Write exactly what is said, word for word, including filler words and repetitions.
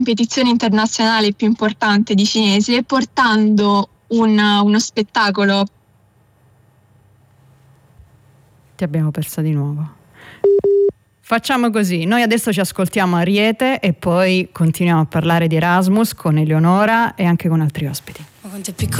competizione internazionale più importante di cinese, portando un, uno spettacolo. Ti abbiamo persa di nuovo. Facciamo così, noi adesso ci ascoltiamo Ariete e poi continuiamo a parlare di Erasmus con Eleonora e anche con altri ospiti. Quanto è piccolo